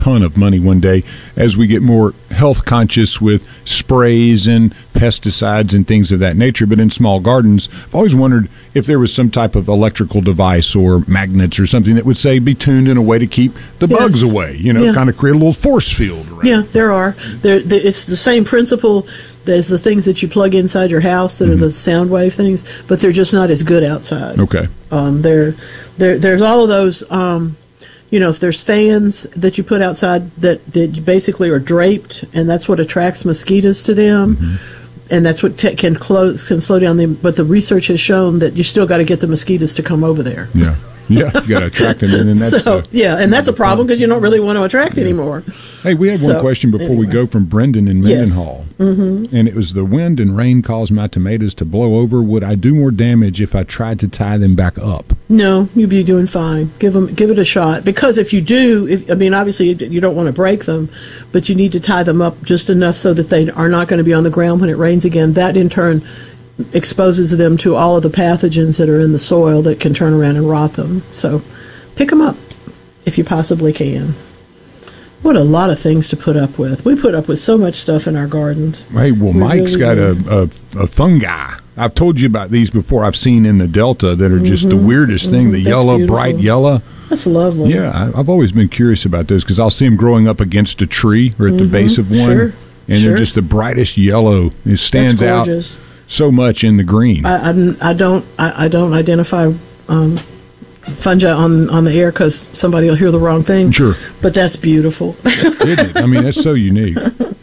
ton of money one day as we get more health conscious with sprays and pesticides and things of that nature. But in small gardens, I've always wondered if there was some type of electrical device or magnets or something that would, say, be tuned in a way to keep the bugs away, kind of create a little force field around. Yeah, there are. It's the same principle as the things that you plug inside your house that are the sound wave things, but they're just not as good outside. Okay. There's all of those, if there's fans that you put outside that basically are draped, and that's what attracts mosquitoes to them, and that's what can slow down them. But the research has shown that you still got to get the mosquitoes to come over there. Yeah. Yeah, you got to attract them, and that's and that's a problem because you don't really want to attract anymore. Hey, we had one question before we go from Brendan in Mendenhall, and it was: the wind and rain caused my tomatoes to blow over. Would I do more damage if I tried to tie them back up? No, you'd be doing fine. Give it a shot, because if you do, obviously you don't want to break them, but you need to tie them up just enough so that they are not going to be on the ground when it rains again. That in turn exposes them to all of the pathogens that are in the soil that can turn around and rot them. So pick them up if you possibly can. What a lot of things to put up with. We put up with so much stuff in our gardens. Hey, well, Mike's got a fungi. I've told you about these before. I've seen in the Delta that are just the weirdest thing, the yellow, beautiful. Bright yellow. That's lovely. Yeah, I've always been curious about those because I'll see them growing up against a tree or at the base of one, and they're just the brightest yellow. It stands out so much in the green. I don't identify fungi on the air because somebody will hear the wrong thing. Sure, but that's beautiful. Isn't it? I mean, that's so unique.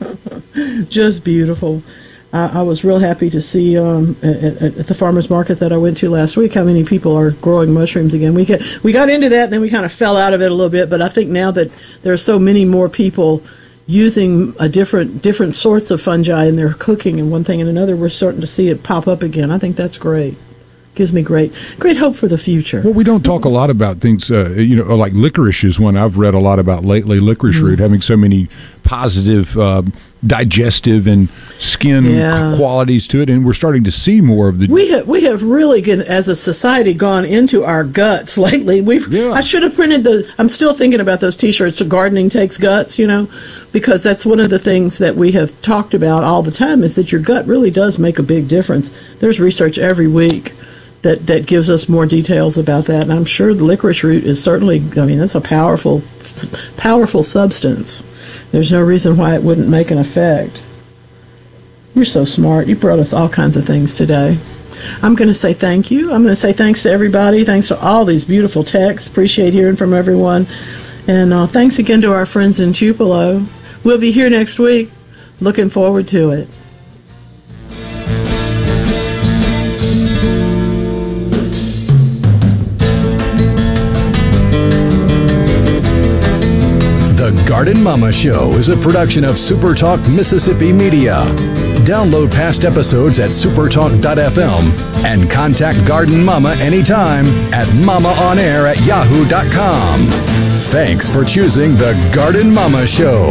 Just beautiful. I was real happy to see at the farmers market that I went to last week how many people are growing mushrooms again. We got into that, and then we kind of fell out of it a little bit. But I think now that there are so many more people using a different sorts of fungi in their cooking and one thing and another, we're starting to see it pop up again. I think that's great. Gives me great hope for the future. Well, we don't talk a lot about things, like licorice is one I've read a lot about lately. Licorice root having so many positive digestive and skin qualities to it, and we're starting to see more of the. We have really, as a society, gone into our guts lately. I should have printed I'm still thinking about those T-shirts. So gardening takes guts, because that's one of the things that we have talked about all the time is that your gut really does make a big difference. There's research every week that gives us more details about that, and I'm sure the licorice root is certainly. That's a powerful substance. There's no reason why it wouldn't make an effect. You're so smart. You brought us all kinds of things today. I'm going to say thank you. I'm going to say thanks to everybody. Thanks to all these beautiful texts. Appreciate hearing from everyone. And thanks again to our friends in Tupelo. We'll be here next week. Looking forward to it. Garden Mama Show is a production of SuperTalk Mississippi Media. Download past episodes at supertalk.fm and contact Garden Mama anytime at mamaonair@yahoo.com. Thanks for choosing the Garden Mama Show.